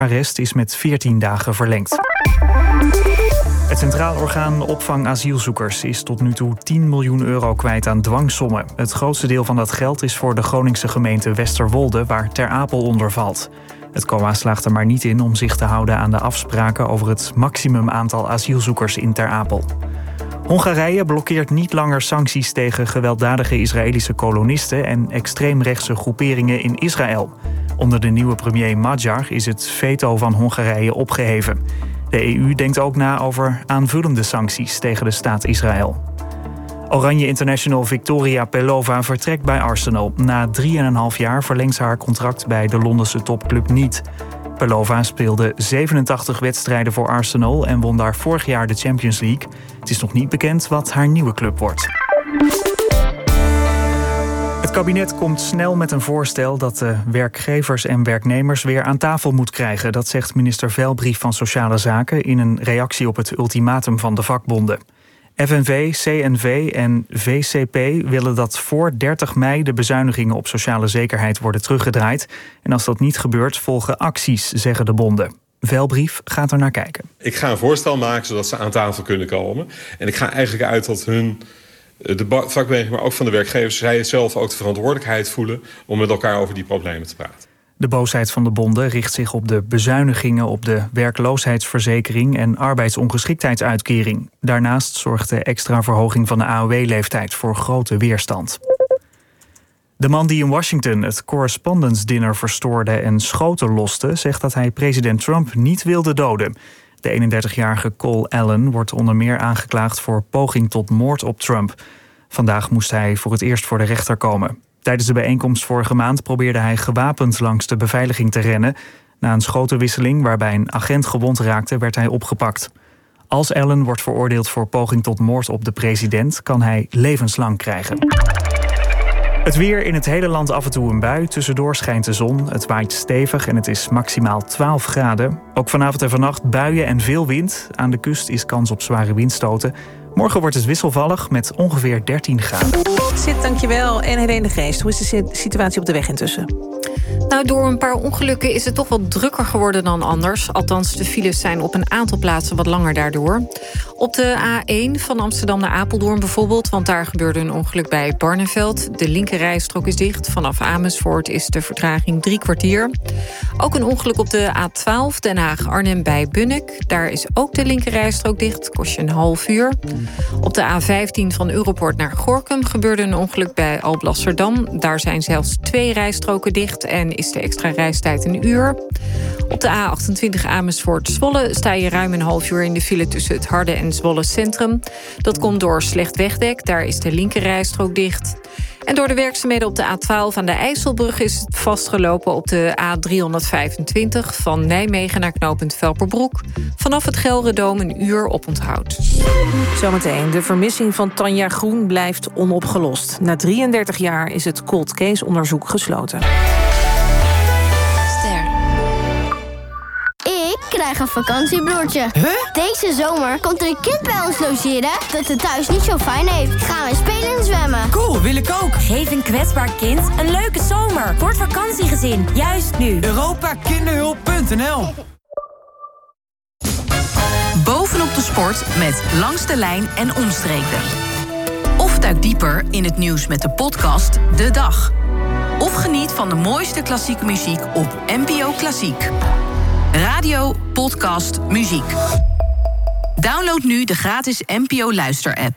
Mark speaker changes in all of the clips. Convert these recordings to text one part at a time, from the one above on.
Speaker 1: arrest is met 14 dagen verlengd. Het Centraal Orgaan Opvang Asielzoekers is tot nu toe 10 miljoen euro kwijt aan dwangsommen. Het grootste deel van dat geld is voor de Groningse gemeente Westerwolde, waar Ter Apel onder valt. Het COA slaagt er maar niet in om zich te houden aan de afspraken over het maximum aantal asielzoekers in Ter Apel. Hongarije blokkeert niet langer sancties tegen gewelddadige Israëlische kolonisten en extreemrechtse groeperingen in Israël. Onder de nieuwe premier Magyar is het veto van Hongarije opgeheven. De EU denkt ook na over aanvullende sancties tegen de staat Israël. Oranje International Victoria Pelova vertrekt bij Arsenal. Na 3,5 jaar verlengt ze haar contract bij de Londense topclub niet. Pelova speelde 87 wedstrijden voor Arsenal en won daar vorig jaar de Champions League. Het is nog niet bekend wat haar nieuwe club wordt. Het kabinet komt snel met een voorstel dat de werkgevers en werknemers weer aan tafel moet krijgen. Dat zegt minister Velbrief van Sociale Zaken in een reactie op het ultimatum van de vakbonden. FNV, CNV en VCP willen dat voor 30 mei de bezuinigingen op sociale zekerheid worden teruggedraaid. En als dat niet gebeurt, volgen acties, zeggen de bonden. Velbrief gaat er naar kijken.
Speaker 2: Ik ga een voorstel maken zodat ze aan tafel kunnen komen. En ik ga eigenlijk uit dat de vakbeweging, maar ook van de werkgevers, zij zelf ook de verantwoordelijkheid voelen om met elkaar over die problemen te praten.
Speaker 1: De boosheid van de bonden richt zich op de bezuinigingen op de werkloosheidsverzekering en arbeidsongeschiktheidsuitkering. Daarnaast zorgt de extra verhoging van de AOW-leeftijd voor grote weerstand. De man die in Washington het Correspondence Dinner verstoorde en schoten loste, zegt dat hij president Trump niet wilde doden. De 31-jarige Cole Allen wordt onder meer aangeklaagd voor poging tot moord op Trump. Vandaag moest hij voor het eerst voor de rechter komen. Tijdens de bijeenkomst vorige maand probeerde hij gewapend langs de beveiliging te rennen. Na een schotenwisseling waarbij een agent gewond raakte, werd hij opgepakt. Als Allen wordt veroordeeld voor poging tot moord op de president, kan hij levenslang krijgen. Het weer: in het hele land af en toe een bui. Tussendoor schijnt de zon. Het waait stevig en het is maximaal 12 graden. Ook vanavond en vannacht buien en veel wind. Aan de kust is kans op zware windstoten. Morgen wordt het wisselvallig met ongeveer 13 graden.
Speaker 3: Dankjewel. En Helene de Geest, hoe is de situatie op de weg intussen?
Speaker 4: Nou, door een paar ongelukken is het toch wat drukker geworden dan anders. Althans, de files zijn op een aantal plaatsen wat langer daardoor. Op de A1 van Amsterdam naar Apeldoorn bijvoorbeeld, want daar gebeurde een ongeluk bij Barneveld. De linkerrijstrook is dicht. Vanaf Amersfoort is de vertraging 3 kwartier. Ook een ongeluk op de A12 Den Haag-Arnhem bij Bunnik. Daar is ook de linkerrijstrook dicht. Kost je een half uur. Op de A15 van Europort naar Gorinchem gebeurde een ongeluk bij Alblasserdam. Daar zijn zelfs 2 rijstroken dicht en is de extra reistijd een uur. Op de A28 Amersfoort-Zwolle sta je ruim een half uur in de file tussen het Harde en Zwolle Centrum. Dat komt door slecht wegdek, daar is de linkerrijstrook dicht. En door de werkzaamheden op de A12 aan de IJsselbrug is het vastgelopen op de A325 van Nijmegen naar knooppunt Velperbroek. Vanaf het Gelredoom een uur oponthoud.
Speaker 3: Zometeen, de vermissing van Tanja Groen blijft onopgelost. Na 33 jaar is het cold case onderzoek gesloten.
Speaker 5: Ik krijg een vakantiebroertje.
Speaker 6: Huh?
Speaker 5: Deze zomer komt er een kind bij ons logeren dat het thuis niet zo fijn heeft. Gaan we spelen en zwemmen.
Speaker 6: Cool, wil ik ook.
Speaker 7: Geef een kwetsbaar kind een leuke zomer. Voor het vakantiegezin, juist nu.
Speaker 6: Europakinderhulp.nl.
Speaker 8: Bovenop de sport met Langs de Lijn en Omstreken. Of duik dieper in het nieuws met de podcast De Dag. Of geniet van de mooiste klassieke muziek op NPO Klassiek. Radio, podcast, muziek. Download nu de gratis NPO Luister-app.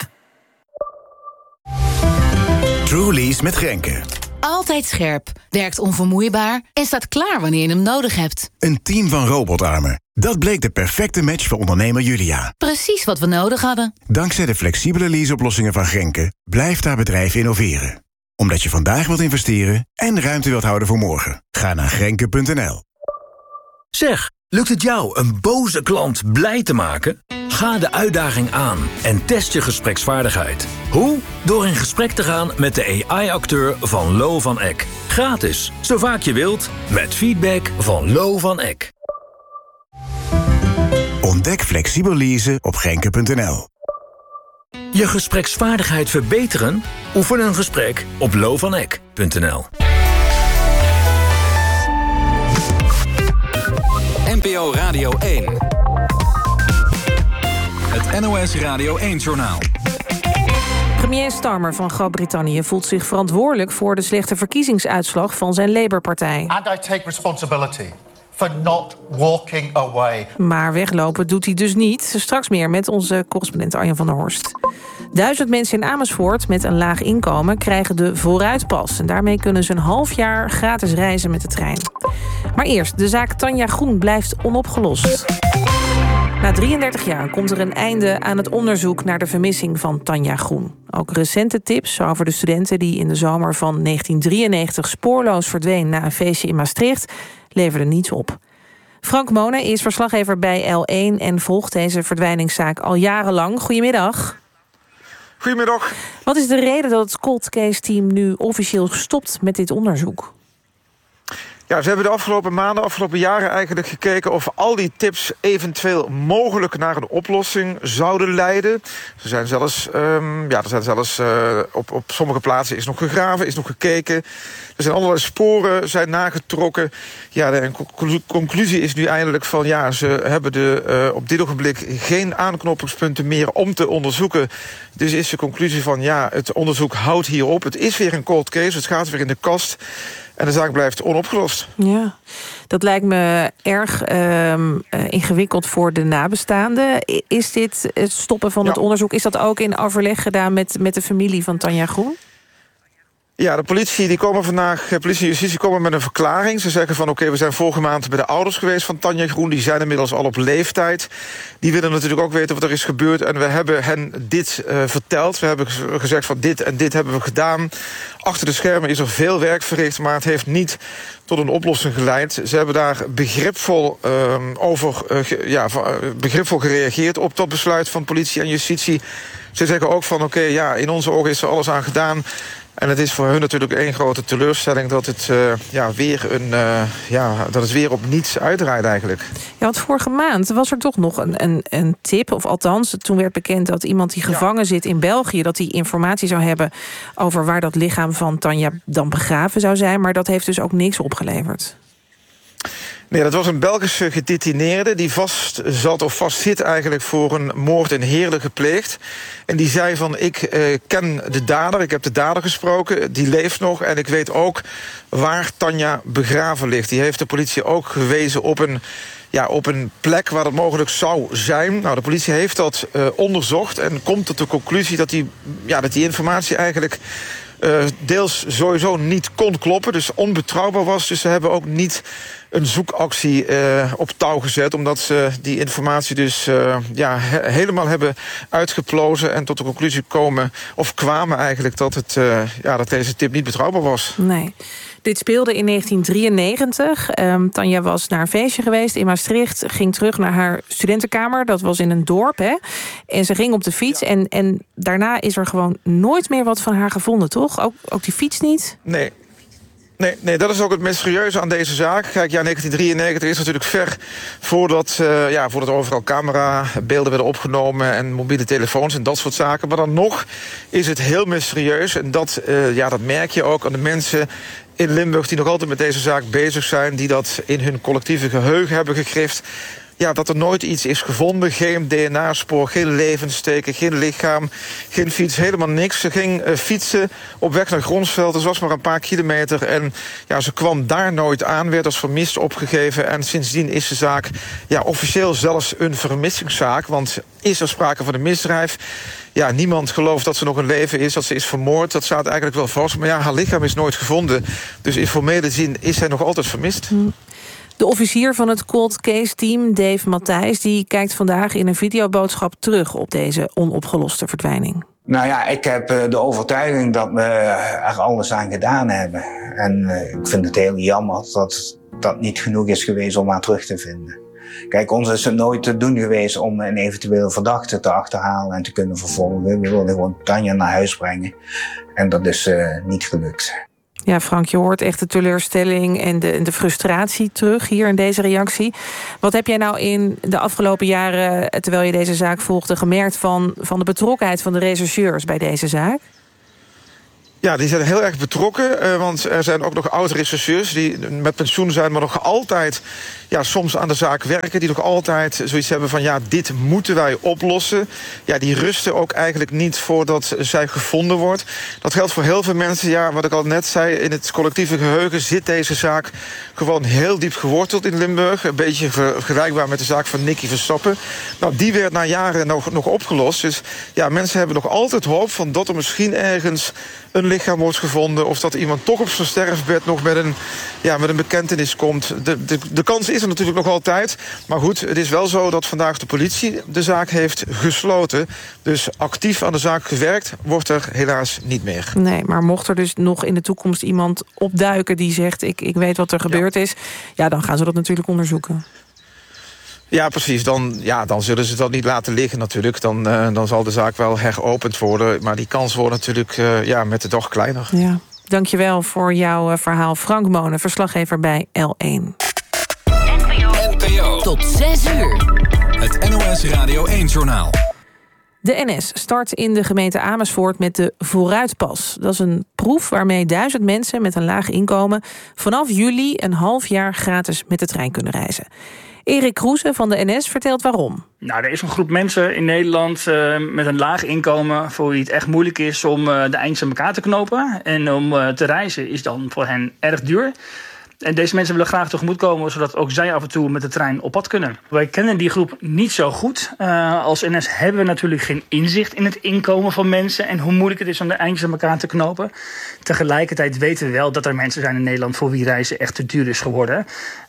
Speaker 9: Truly's met Grenke.
Speaker 10: Altijd scherp, werkt onvermoeibaar en staat klaar wanneer je hem nodig hebt.
Speaker 9: Een team van robotarmen. Dat bleek de perfecte match voor ondernemer Julia.
Speaker 10: Precies wat we nodig hadden.
Speaker 9: Dankzij de flexibele leaseoplossingen van Grenke blijft haar bedrijf innoveren. Omdat je vandaag wilt investeren en ruimte wilt houden voor morgen. Ga naar grenke.nl.
Speaker 11: Zeg, lukt het jou een boze klant blij te maken? Ga de uitdaging aan en test je gespreksvaardigheid. Hoe? Door in gesprek te gaan met de AI-acteur van Lo van Eck. Gratis, zo vaak je wilt, met feedback van Lo van Eck.
Speaker 9: Ontdek flexibel leasen op grenke.nl.
Speaker 11: Je gespreksvaardigheid verbeteren? Oefen een gesprek op lovaneck.nl.
Speaker 12: NPO Radio 1. Het NOS Radio 1-journaal.
Speaker 3: Premier Starmer van Groot-Brittannië voelt zich verantwoordelijk voor de slechte verkiezingsuitslag van zijn Labour-partij.
Speaker 13: And I take responsibility for not walking away.
Speaker 3: Maar weglopen doet hij dus niet. Straks meer met onze correspondent Arjen van der Horst. 1000 mensen in Amersfoort met een laag inkomen krijgen de vooruitpas. En daarmee kunnen ze een half jaar gratis reizen met de trein. Maar eerst, de zaak Tanja Groen blijft onopgelost. Na 33 jaar komt er een einde aan het onderzoek naar de vermissing van Tanja Groen. Ook recente tips over de studenten die in de zomer van 1993 spoorloos verdween na een feestje in Maastricht leverden niets op. Frank Mone is verslaggever bij L1 en volgt deze verdwijningszaak al jarenlang. Goedemiddag.
Speaker 14: Goedemiddag.
Speaker 3: Wat is de reden dat het cold case team nu officieel stopt met dit onderzoek?
Speaker 14: Ja, ze hebben de afgelopen maanden, afgelopen jaren eigenlijk gekeken of al die tips eventueel mogelijk naar een oplossing zouden leiden. Ze zijn zelfs, op sommige plaatsen is nog gegraven, is nog gekeken. Er zijn allerlei sporen zijn nagetrokken. Ja, de conclusie is nu eindelijk van ja, ze hebben op dit ogenblik geen aanknopingspunten meer om te onderzoeken. Dus is de conclusie van ja, het onderzoek houdt hier op. Het is weer een cold case, het gaat weer in de kast. En de zaak blijft onopgelost. Ja,
Speaker 3: dat lijkt me erg ingewikkeld voor de nabestaanden. Is dit het stoppen van het onderzoek, is dat ook in overleg gedaan met de familie van Tanja Groen?
Speaker 14: Ja, de politie en justitie komen met een verklaring. Ze zeggen van oké, we zijn vorige maand bij de ouders geweest van Tanja Groen. Die zijn inmiddels al op leeftijd. Die willen natuurlijk ook weten wat er is gebeurd. En we hebben hen dit verteld. We hebben gezegd van dit en dit hebben we gedaan. Achter de schermen is er veel werk verricht, maar het heeft niet tot een oplossing geleid. Ze hebben daar begripvol gereageerd op dat besluit van politie en justitie. Ze zeggen ook van oké, in onze ogen is er alles aan gedaan. En het is voor hun natuurlijk één grote teleurstelling dat het weer op niets uitdraait eigenlijk.
Speaker 3: Ja, want vorige maand was er toch nog een tip, of althans, toen werd bekend dat iemand die gevangen zit in België, dat hij informatie zou hebben over waar dat lichaam van Tanja dan begraven zou zijn. Maar dat heeft dus ook niks opgeleverd.
Speaker 14: Nee, dat was een Belgische gedetineerde die vastzit eigenlijk voor een moord in Heerlen gepleegd. En die zei van ik ken de dader, ik heb de dader gesproken, die leeft nog en ik weet ook waar Tanja begraven ligt. Die heeft de politie ook gewezen op een plek waar dat mogelijk zou zijn. Nou, de politie heeft dat onderzocht en komt tot de conclusie dat die informatie eigenlijk deels sowieso niet kon kloppen, dus onbetrouwbaar was. Dus ze hebben ook niet een zoekactie op touw gezet, omdat ze die informatie dus helemaal hebben uitgeplozen en tot de conclusie kwamen eigenlijk dat deze tip niet betrouwbaar was.
Speaker 3: Nee. Dit speelde in 1993. Tanja was naar een feestje geweest in Maastricht, ging terug naar haar studentenkamer. Dat was in een dorp, hè? En ze ging op de fiets en daarna is er gewoon nooit meer wat van haar gevonden, toch? Ook die fiets niet?
Speaker 14: Nee, dat is ook het mysterieuze aan deze zaak. Kijk, 1993 is natuurlijk ver voordat overal camerabeelden werden opgenomen en mobiele telefoons en dat soort zaken. Maar dan nog is het heel mysterieus. En dat merk je ook aan de mensen in Limburg die nog altijd met deze zaak bezig zijn, die dat in hun collectieve geheugen hebben gegrift. Ja, dat er nooit iets is gevonden. Geen DNA-spoor, geen levensteken, geen lichaam, geen fiets, helemaal niks. Ze ging fietsen op weg naar Gronsveld. Het was maar een paar kilometer. En ze kwam daar nooit aan, werd als vermist opgegeven. En sindsdien is de zaak officieel zelfs een vermissingszaak. Want is er sprake van een misdrijf? Ja, niemand gelooft dat ze nog in leven is, dat ze is vermoord. Dat staat eigenlijk wel vast. Maar haar lichaam is nooit gevonden. Dus in formele zin is zij nog altijd vermist.
Speaker 3: De officier van het cold case team, Dave Matthijs, die kijkt vandaag in een videoboodschap terug op deze onopgeloste verdwijning.
Speaker 15: Nou ja, ik heb de overtuiging dat we er alles aan gedaan hebben. En ik vind het heel jammer dat dat niet genoeg is geweest om haar terug te vinden. Kijk, ons is het nooit te doen geweest om een eventueel verdachte te achterhalen en te kunnen vervolgen. We wilden gewoon Tanja naar huis brengen. En dat is niet gelukt.
Speaker 3: Ja, Frank, je hoort echt de teleurstelling en de frustratie terug hier in deze reactie. Wat heb jij nou in de afgelopen jaren, terwijl je deze zaak volgde, gemerkt van de betrokkenheid van de rechercheurs bij deze zaak?
Speaker 14: Ja, die zijn heel erg betrokken. Want er zijn ook nog oud-rechercheurs die met pensioen zijn, maar nog altijd soms aan de zaak werken. Die nog altijd zoiets hebben van dit moeten wij oplossen. Ja, die rusten ook eigenlijk niet voordat zij gevonden wordt. Dat geldt voor heel veel mensen. Wat ik al net zei, in het collectieve geheugen zit deze zaak gewoon heel diep geworteld in Limburg. Een beetje vergelijkbaar met de zaak van Nicky Verstappen. Nou, die werd na jaren nog opgelost. Dus mensen hebben nog altijd hoop van dat er misschien ergens een lichaam wordt gevonden, of dat iemand toch op zijn sterfbed nog met een bekentenis komt. De kans is er natuurlijk nog altijd. Maar goed, het is wel zo dat vandaag de politie de zaak heeft gesloten. Dus actief aan de zaak gewerkt wordt er helaas niet meer.
Speaker 3: Nee, maar mocht er dus nog in de toekomst iemand opduiken die zegt ik weet wat er gebeurd is, dan gaan ze dat natuurlijk onderzoeken.
Speaker 14: Ja, precies. Dan zullen ze dat niet laten liggen natuurlijk. Dan zal de zaak wel heropend worden. Maar die kans wordt natuurlijk met de dag kleiner.
Speaker 3: Ja. Dankjewel voor jouw verhaal. Frank Monen, verslaggever bij L1.
Speaker 12: NPO.
Speaker 8: Tot 6 uur.
Speaker 12: Het NOS Radio 1-journaal.
Speaker 3: De NS start in de gemeente Amersfoort met de Vooruitpas. Dat is een proef waarmee 1000 mensen met een laag inkomen vanaf juli een half jaar gratis met de trein kunnen reizen. Erik Kroese van de NS vertelt waarom.
Speaker 16: Er is een groep mensen in Nederland met een laag inkomen voor wie het echt moeilijk is om de eindjes aan elkaar te knopen. En om te reizen is dan voor hen erg duur. En deze mensen willen graag tegemoetkomen, zodat ook zij af en toe met de trein op pad kunnen. Wij kennen die groep niet zo goed. Als NS hebben we natuurlijk geen inzicht in het inkomen van mensen en hoe moeilijk het is om de eindjes aan elkaar te knopen. Tegelijkertijd weten we wel dat er mensen zijn in Nederland voor wie reizen echt te duur is geworden.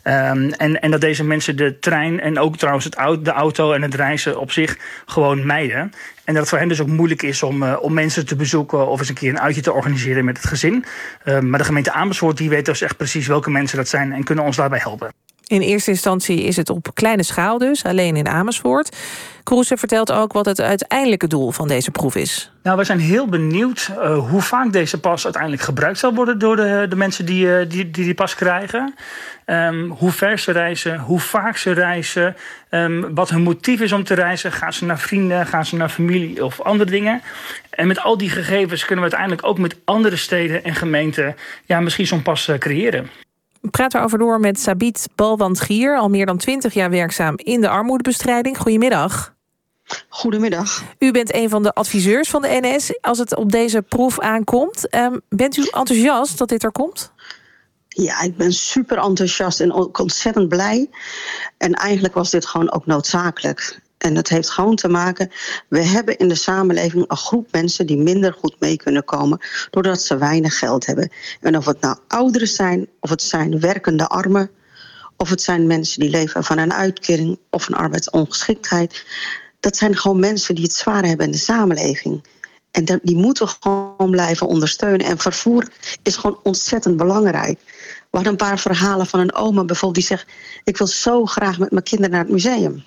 Speaker 16: En dat deze mensen de trein en ook trouwens de auto en het reizen op zich gewoon mijden. En dat het voor hen dus ook moeilijk is om mensen te bezoeken of eens een keer een uitje te organiseren met het gezin. Maar de gemeente Amersfoort die weet dus echt precies welke mensen dat zijn en kunnen ons daarbij helpen.
Speaker 3: In eerste instantie is het op kleine schaal dus, alleen in Amersfoort. Kroese vertelt ook wat het uiteindelijke doel van deze proef is.
Speaker 16: We zijn heel benieuwd hoe vaak deze pas uiteindelijk gebruikt zal worden door de mensen die pas krijgen. Hoe ver ze reizen, hoe vaak ze reizen, wat hun motief is om te reizen. Gaan ze naar vrienden, gaan ze naar familie of andere dingen. En met al die gegevens kunnen we uiteindelijk ook met andere steden en gemeenten misschien zo'n pas creëren.
Speaker 3: Ik praat erover door met Sabit Balwant-Gier, al meer dan 20 jaar werkzaam in de armoedebestrijding. Goedemiddag.
Speaker 17: Goedemiddag.
Speaker 3: U bent een van de adviseurs van de NS als het op deze proef aankomt. Bent u enthousiast dat dit er komt?
Speaker 17: Ja, ik ben super enthousiast en ook ontzettend blij. En eigenlijk was dit gewoon ook noodzakelijk. En het heeft gewoon te maken, we hebben in de samenleving een groep mensen die minder goed mee kunnen komen doordat ze weinig geld hebben. En of het nou ouderen zijn, of het zijn werkende armen, of het zijn mensen die leven van een uitkering of een arbeidsongeschiktheid. Dat zijn gewoon mensen die het zwaar hebben in de samenleving. En die moeten we gewoon blijven ondersteunen. En vervoer is gewoon ontzettend belangrijk. We hadden een paar verhalen van een oma bijvoorbeeld die zegt, ik wil zo graag met mijn kinderen naar het museum.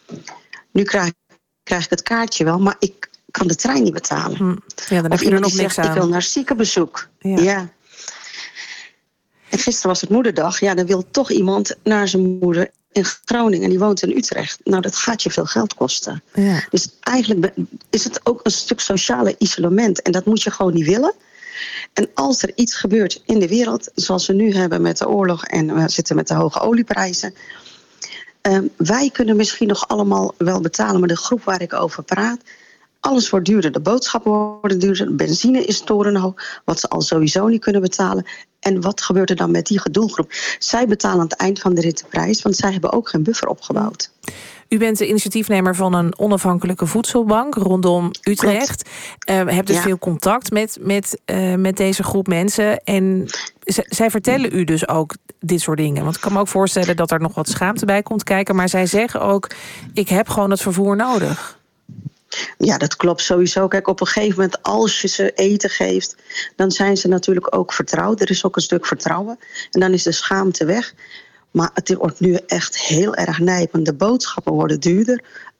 Speaker 17: Nu krijg ik het kaartje wel, maar ik kan de trein niet betalen.
Speaker 3: Ja, dan
Speaker 17: of iemand die zegt, ik wil naar ziekenbezoek. Ja. En gisteren was het moederdag. Ja, dan wil toch iemand naar zijn moeder in Groningen. Die woont in Utrecht. Nou, dat gaat je veel geld kosten. Ja. Dus eigenlijk is het ook een stuk sociale isolement. En dat moet je gewoon niet willen. En als er iets gebeurt in de wereld, zoals we nu hebben met de oorlog en we zitten met de hoge olieprijzen. Wij kunnen misschien nog allemaal wel betalen, maar de groep waar ik over praat, alles wordt duurder. De boodschappen worden duurder, de benzine is torenhoog, wat ze al sowieso niet kunnen betalen. En wat gebeurt er dan met die doelgroep? Zij betalen aan het eind van de rit de prijs, want zij hebben ook geen buffer opgebouwd.
Speaker 3: U bent de initiatiefnemer van een onafhankelijke voedselbank rondom Utrecht. Hebt dus veel contact met deze groep mensen. En zij vertellen u dus ook dit soort dingen. Want ik kan me ook voorstellen dat er nog wat schaamte bij komt kijken. Maar zij zeggen ook, ik heb gewoon het vervoer nodig.
Speaker 17: Ja, dat klopt sowieso. Kijk, op een gegeven moment als je ze eten geeft, dan zijn ze natuurlijk ook vertrouwd. Er is ook een stuk vertrouwen. En dan is de schaamte weg. Maar het wordt nu echt heel erg nijpend. De boodschappen worden duurder.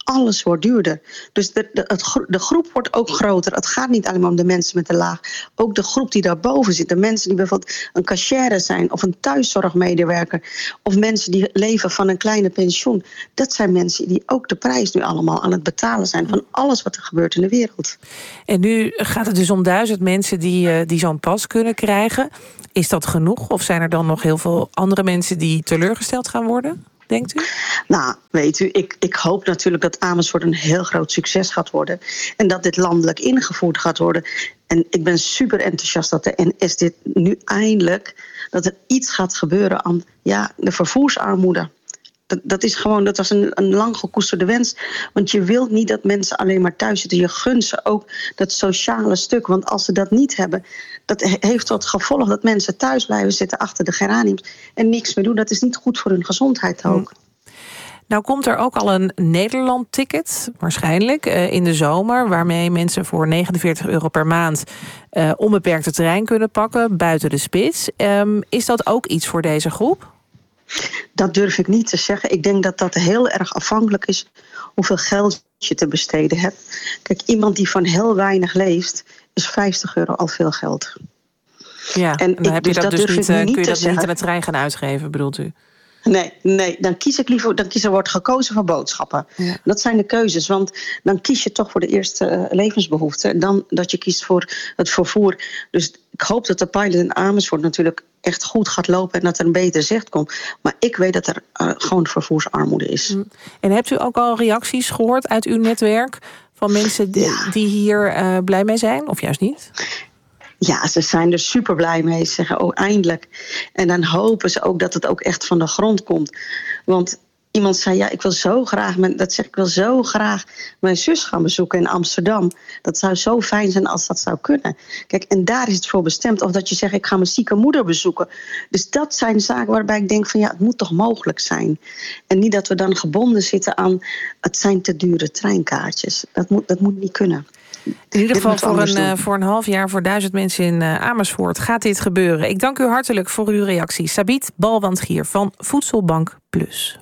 Speaker 17: Alles wordt duurder. Dus de groep wordt ook groter. Het gaat niet alleen maar om de mensen met de laag. Ook de groep die daarboven zit. De mensen die bijvoorbeeld een cashier zijn of een thuiszorgmedewerker. Of mensen die leven van een kleine pensioen. Dat zijn mensen die ook de prijs nu allemaal aan het betalen zijn van alles wat er gebeurt in de wereld.
Speaker 3: En nu gaat het dus om 1000 mensen die zo'n pas kunnen krijgen. Is dat genoeg? Of zijn er dan nog heel veel andere mensen die teleurgesteld gaan worden? Denkt u?
Speaker 17: Nou, weet u, ik hoop natuurlijk dat Amersfoort een heel groot succes gaat worden. En dat dit landelijk ingevoerd gaat worden. En ik ben super enthousiast dat de NS dit nu eindelijk, dat er iets gaat gebeuren aan de vervoersarmoede. Dat was een lang gekoesterde wens. Want je wilt niet dat mensen alleen maar thuis zitten. Je gunt ze ook dat sociale stuk. Want als ze dat niet hebben, dat heeft tot gevolg dat mensen thuis blijven zitten achter de geraniums en niks meer doen. Dat is niet goed voor hun gezondheid ook.
Speaker 3: Nou komt er ook al een Nederland-ticket, waarschijnlijk, in de zomer, waarmee mensen voor €49 per maand onbeperkt de trein kunnen pakken, buiten de spits. Is dat ook iets voor deze groep?
Speaker 17: Dat durf ik niet te zeggen. Ik denk dat dat heel erg afhankelijk is hoeveel geld je te besteden hebt. Kijk, iemand die van heel weinig leeft, is €50 al veel geld.
Speaker 3: Ja, en dan heb je dat dus niet, kun je dat niet aan de trein gaan uitgeven, bedoelt u?
Speaker 17: Nee, dan kies ik liever, wordt gekozen voor boodschappen. Ja. Dat zijn de keuzes, want dan kies je toch voor de eerste levensbehoeften dan dat je kiest voor het vervoer. Dus ik hoop dat de pilot in Amersfoort natuurlijk echt goed gaat lopen en dat er een beter zicht komt. Maar ik weet dat er gewoon vervoersarmoede is.
Speaker 3: En hebt u ook al reacties gehoord uit uw netwerk van mensen die hier blij mee zijn, of juist niet?
Speaker 17: Ja, ze zijn er super blij mee. Ze zeggen, eindelijk. En dan hopen ze ook dat het ook echt van de grond komt. Want iemand zei, ik wil zo graag mijn zus gaan bezoeken in Amsterdam. Dat zou zo fijn zijn als dat zou kunnen. Kijk, en daar is het voor bestemd. Of dat je zegt, ik ga mijn zieke moeder bezoeken. Dus dat zijn zaken waarbij ik denk van, het moet toch mogelijk zijn. En niet dat we dan gebonden zitten aan, het zijn te dure treinkaartjes. Dat moet niet kunnen.
Speaker 3: In ieder geval voor een half jaar voor 1000 mensen in Amersfoort gaat dit gebeuren. Ik dank u hartelijk voor uw reactie. Sabit Balwandgier van Voedselbank Plus.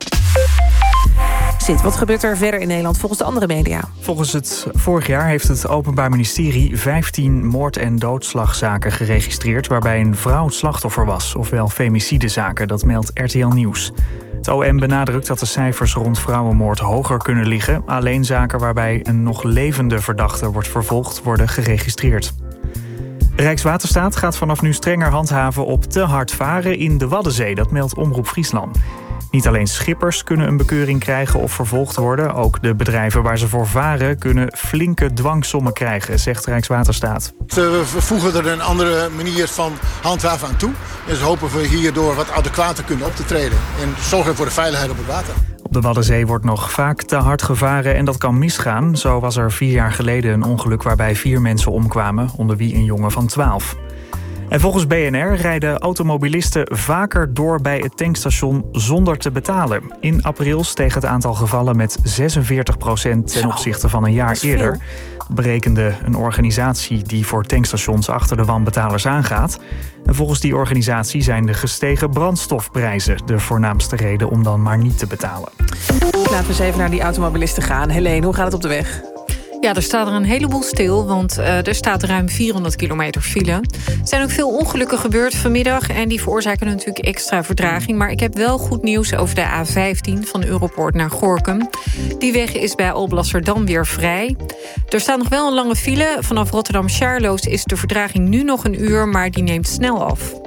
Speaker 3: Wat gebeurt er verder in Nederland volgens de andere media?
Speaker 1: Volgens het vorig jaar heeft het Openbaar Ministerie 15 moord- en doodslagzaken geregistreerd waarbij een vrouw het slachtoffer was, ofwel femicidezaken, dat meldt RTL Nieuws. Het OM benadrukt dat de cijfers rond vrouwenmoord hoger kunnen liggen. Alleen zaken waarbij een nog levende verdachte wordt vervolgd worden geregistreerd. Rijkswaterstaat gaat vanaf nu strenger handhaven op te hard varen in de Waddenzee. Dat meldt Omroep Friesland. Niet alleen schippers kunnen een bekeuring krijgen of vervolgd worden. Ook de bedrijven waar ze voor varen kunnen flinke dwangsommen krijgen, zegt Rijkswaterstaat.
Speaker 18: We voegen er een andere manier van handhaven aan toe. Dus hopen we hierdoor wat adequater kunnen op te treden. En zorgen voor de veiligheid op het water.
Speaker 1: Op de Waddenzee wordt nog vaak te hard gevaren en dat kan misgaan. Zo was er 4 jaar geleden een ongeluk waarbij 4 mensen omkwamen, onder wie een jongen van 12. En volgens BNR rijden automobilisten vaker door bij het tankstation zonder te betalen. In april steeg het aantal gevallen met 46% ten opzichte van een jaar eerder. Dat berekende een organisatie die voor tankstations achter de wanbetalers aangaat. En volgens die organisatie zijn de gestegen brandstofprijzen de voornaamste reden om dan maar niet te betalen.
Speaker 3: Laten we eens even naar die automobilisten gaan. Helene, hoe gaat het op de weg?
Speaker 4: Ja, er staat er een heleboel stil, want er staat ruim 400 kilometer file. Er zijn ook veel ongelukken gebeurd vanmiddag en die veroorzaken natuurlijk extra vertraging. Maar ik heb wel goed nieuws over de A15 van Europoort naar Gorinchem. Die weg is bij Alblasserdam weer vrij. Er staat nog wel een lange file. Vanaf Rotterdam-Charloes is de vertraging nu nog 1 uur, maar die neemt snel af.